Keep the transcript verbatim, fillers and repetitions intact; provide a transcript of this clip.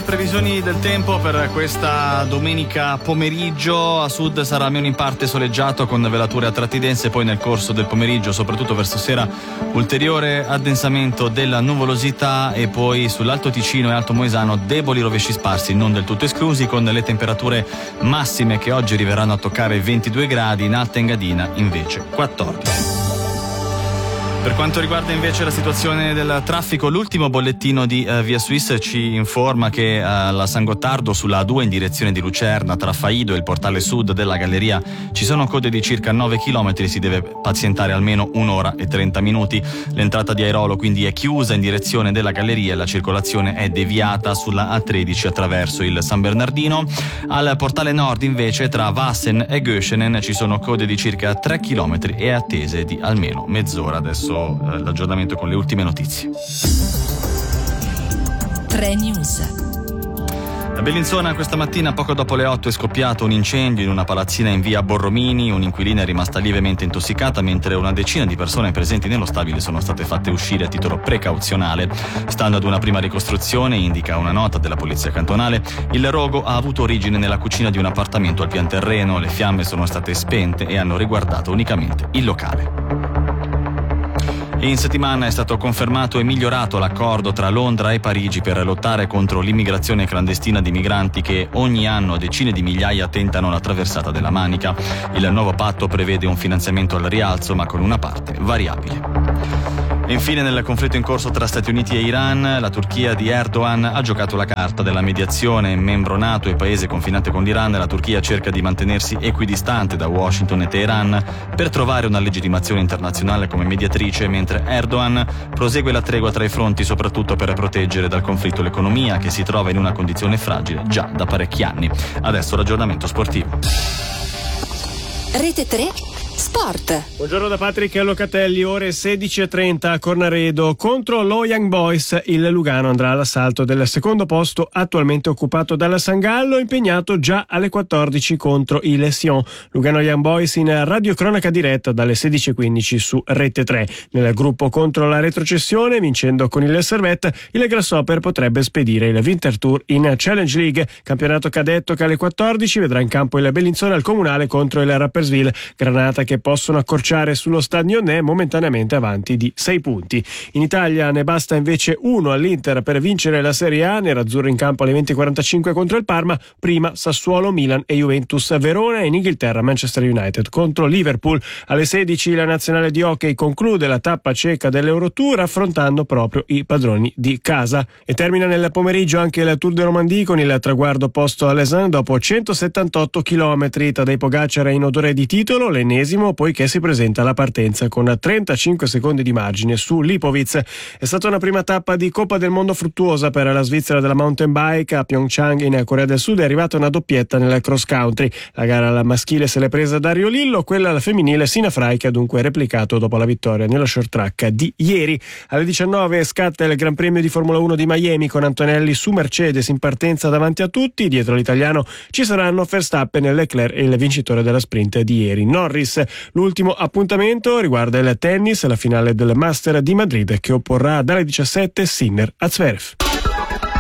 le previsioni del tempo per questa domenica pomeriggio. A sud sarà almeno in parte soleggiato con velature a tratti dense, poi nel corso del pomeriggio, soprattutto verso sera, ulteriore addensamento della nuvolosità e poi sull'Alto Ticino e Alto Moesano deboli rovesci sparsi, non del tutto esclusi, con le temperature massime che oggi arriveranno a toccare ventidue gradi, in Alta Engadina invece quattordici. Per quanto riguarda invece la situazione del traffico, l'ultimo bollettino di uh, Via Suisse ci informa che uh, la San Gottardo sulla A due in direzione di Lucerna tra Faido e il portale sud della galleria ci sono code di circa nove chilometri, si deve pazientare almeno un'ora e trenta minuti. L'entrata di Airolo quindi è chiusa in direzione della galleria e la circolazione è deviata sulla A tredici attraverso il San Bernardino. Al portale nord invece tra Wassen e Göschenen ci sono code di circa tre chilometri e attese di almeno mezz'ora. Adesso l'aggiornamento con le ultime notizie. tre News. A Bellinzona questa mattina poco dopo le otto è scoppiato un incendio in una palazzina in via Borromini. Un'inquilina è rimasta lievemente intossicata, mentre una decina di persone presenti nello stabile sono state fatte uscire a titolo precauzionale. Stando ad una prima ricostruzione, indica una nota della polizia cantonale, il rogo ha avuto origine nella cucina di un appartamento al pian terreno. Le fiamme sono state spente e hanno riguardato unicamente il locale. In settimana è stato confermato e migliorato l'accordo tra Londra e Parigi per lottare contro l'immigrazione clandestina di migranti che ogni anno decine di migliaia tentano la traversata della Manica. Il nuovo patto prevede un finanziamento al rialzo, ma con una parte variabile. E infine, nel conflitto in corso tra Stati Uniti e Iran, la Turchia di Erdogan ha giocato la carta della mediazione. Membro NATO e paese confinante con l'Iran, la Turchia cerca di mantenersi equidistante da Washington e Teheran per trovare una legittimazione internazionale come mediatrice, mentre Erdogan prosegue la tregua tra i fronti, soprattutto per proteggere dal conflitto l'economia, che si trova in una condizione fragile già da parecchi anni. Adesso l'aggiornamento sportivo. Rete tre Sport. Buongiorno da Patrick Locatelli, ore sedici e trenta a Cornaredo. Contro lo Young Boys il Lugano andrà all'assalto del secondo posto attualmente occupato dalla San Gallo, impegnato già alle quattordici contro il Sion. Lugano Young Boys in radiocronaca diretta dalle sedici e quindici su Rete tre. Nel gruppo contro la retrocessione, vincendo con il Servette, il Grasshopper potrebbe spedire il Winter Tour in Challenge League. Campionato cadetto che alle quattordici vedrà in campo il Bellinzona al Comunale contro il Rapperswil. Granata che possono accorciare sullo stadio Né, momentaneamente avanti di sei punti. In Italia ne basta invece uno all'Inter per vincere la Serie A. Nerazzurro in campo alle venti e quarantacinque contro il Parma, prima Sassuolo, Milan e Juventus Verona, e in Inghilterra Manchester United contro Liverpool. Alle sedici la nazionale di hockey conclude la tappa cieca dell'Eurotour affrontando proprio i padroni di casa. E termina nel pomeriggio anche il Tour de Romandie con il traguardo posto a Lausanne dopo centosettantotto chilometri. Tadej Pogacar è in odore di titolo, l'ennesimo, poiché si presenta alla partenza con trentacinque secondi di margine su Lipovic. È stata una prima tappa di Coppa del Mondo fruttuosa per la Svizzera della mountain bike. A Pyeongchang in Corea del Sud è arrivata una doppietta nel cross country. La gara alla maschile se l'è presa Dario Lillo, quella alla femminile Sina Frey, che ha dunque replicato dopo la vittoria nello short track di ieri. Alle diciannove scatta il Gran Premio di Formula uno di Miami con Antonelli su Mercedes in partenza davanti a tutti. Dietro l'italiano ci saranno Verstappen, Leclerc e il vincitore della sprint di ieri, Norris. L'ultimo appuntamento riguarda il tennis, la finale del Master di Madrid che opporrà dalle diciassette Sinner a Zverev.